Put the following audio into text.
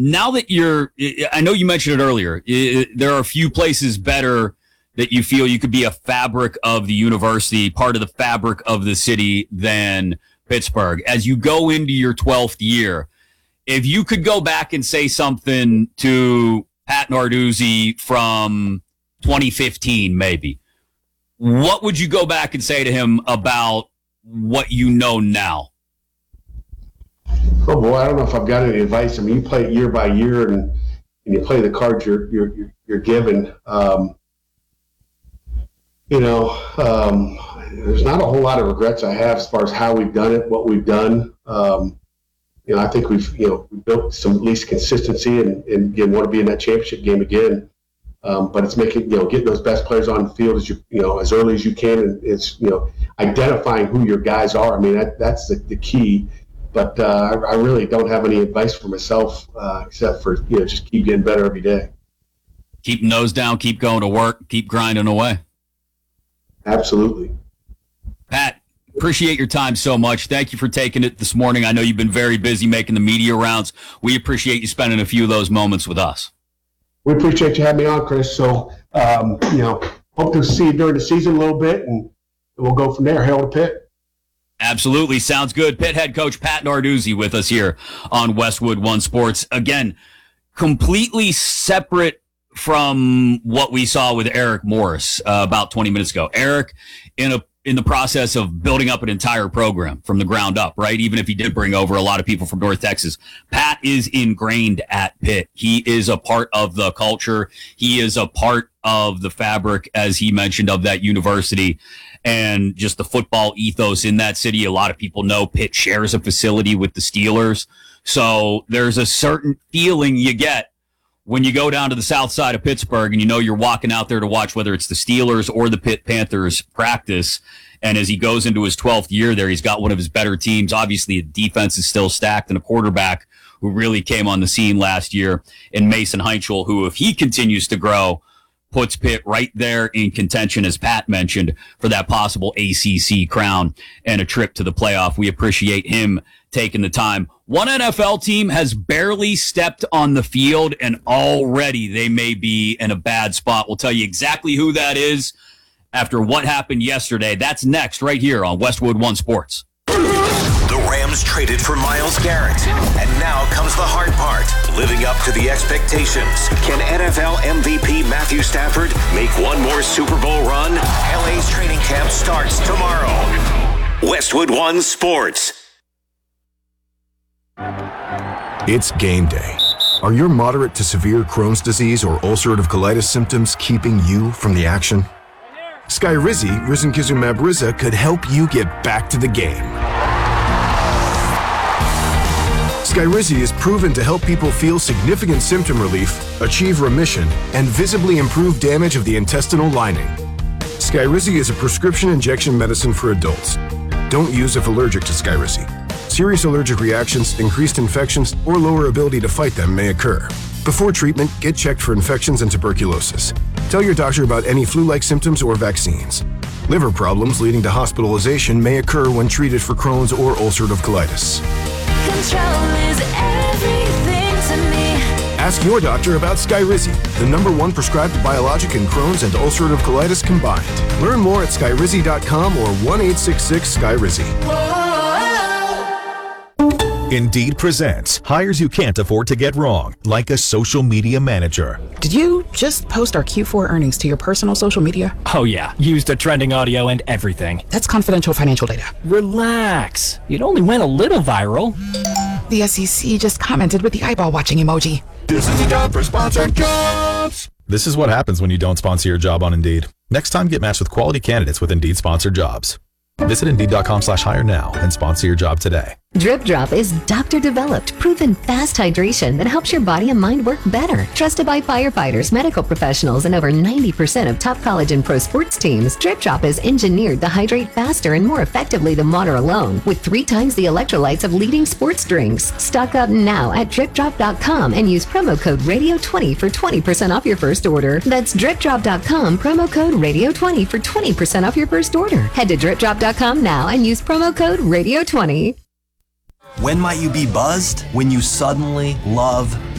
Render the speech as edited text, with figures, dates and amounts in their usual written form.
Now that I know you mentioned it earlier, there are a few places better that you feel you could be a fabric of the university, part of the fabric of the city than Pittsburgh. As you go into your 12th year, if you could go back and say something to Pat Narduzzi from 2015, maybe, what would you go back and say to him about what you know now? Oh boy, I don't know if I've got any advice. I mean, you play it year by year, and you play the cards you're given. There's not a whole lot of regrets I have as far as how we've done it, what we've done. I think we've built some at least consistency, and again want to be in that championship game again. But it's making getting those best players on the field as early as you can, and it's identifying who your guys are. I mean that's the key. But I really don't have any advice for myself except for just keep getting better every day. Keep nose down, keep going to work, keep grinding away. Absolutely. Pat, appreciate your time so much. Thank you for taking it this morning. I know you've been very busy making the media rounds. We appreciate you spending a few of those moments with us. We appreciate you having me on, Chris. So, hope to see you during the season a little bit, and we'll go from there. Hail to Pitt. Absolutely. Sounds good. Pitt head coach Pat Narduzzi with us here on Westwood One Sports. Again, completely separate from what we saw with Eric Morris about 20 minutes ago. Eric, in the process of building up an entire program from the ground up, right? Even if he did bring over a lot of people from North Texas, Pat is ingrained at Pitt. He is a part of the culture. He is a part of the fabric, as he mentioned, of that university and just the football ethos in that city. A lot of people know Pitt shares a facility with the Steelers. So there's a certain feeling you get when you go down to the south side of Pittsburgh and you're walking out there to watch whether it's the Steelers or the Pitt Panthers practice. And as he goes into his 12th year there, he's got one of his better teams. Obviously, the defense is still stacked and a quarterback who really came on the scene last year in Mason Heinchel, who, if he continues to grow, puts Pitt right there in contention, as Pat mentioned, for that possible ACC crown and a trip to the playoff. We appreciate him taking the time. One NFL team has barely stepped on the field, and already they may be in a bad spot. We'll tell you exactly who that is after what happened yesterday. That's next right here on Westwood One Sports. The Rams traded for Myles Garrett, and now comes the hard part, living up to the expectations. Can NFL MVP Matthew Stafford make one more Super Bowl run? LA's training camp starts tomorrow. Westwood One Sports. It's game day. Are your moderate to severe Crohn's disease or ulcerative colitis symptoms keeping you from the action? Skyrizi, risankizumab Riza, could help you get back to the game. Skyrizi is proven to help people feel significant symptom relief, achieve remission, and visibly improve damage of the intestinal lining. Skyrizi is a prescription injection medicine for adults. Don't use if allergic to Skyrizi. Serious allergic reactions, increased infections, or lower ability to fight them may occur. Before treatment, get checked for infections and tuberculosis. Tell your doctor about any flu-like symptoms or vaccines. Liver problems leading to hospitalization may occur when treated for Crohn's or ulcerative colitis. Control is everything to me. Ask your doctor about Skyrizi, the #1 prescribed biologic in Crohn's and ulcerative colitis combined. Learn more at skyrizi.com or 1-866-SKYRIZI. Indeed presents hires you can't afford to get wrong, like a social media manager. Did you just post our Q4 earnings to your personal social media? Oh yeah, used the trending audio and everything. That's confidential financial data. Relax. It only went a little viral. The SEC just commented with the eyeball watching emoji. This is the job for sponsored jobs. This is what happens when you don't sponsor your job on Indeed. Next time, get matched with quality candidates with Indeed sponsored jobs. Visit Indeed.com/hire now and sponsor your job today. Drip Drop is doctor-developed, proven fast hydration that helps your body and mind work better. Trusted by firefighters, medical professionals, and over 90% of top college and pro sports teams, Drip Drop is engineered to hydrate faster and more effectively than water alone, with 3 times the electrolytes of leading sports drinks. Stock up now at DripDrop.com and use promo code RADIO20 for 20% off your first order. That's DripDrop.com, promo code RADIO20 for 20% off your first order. Head to DripDrop.com now and use promo code RADIO20. When might you be buzzed? When you suddenly love